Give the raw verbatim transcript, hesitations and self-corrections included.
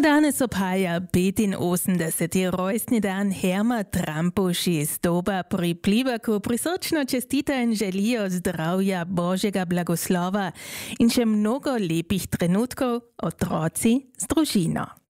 Danes obhaja petinosemdeseti rojstni dan Herma Trampuši. Stoba pri Plivaku prisrčno čestita in želijo zdravja, Božjega blagoslova in še mnogo lepih trenutkov otroci z družino.